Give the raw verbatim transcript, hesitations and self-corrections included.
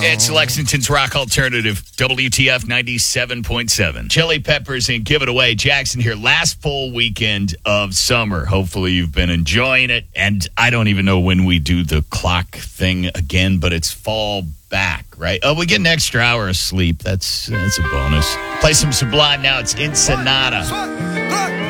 It's Lexington's Rock Alternative, W T F ninety-seven point seven. Chili Peppers and Give It Away. Jackson here. Last full weekend of summer. Hopefully you've been enjoying it. And I don't even know when we do the clock thing again, but it's fall back, right? Oh, we get an extra hour of sleep. That's, that's a bonus. Play some Sublime now. It's Ensenada.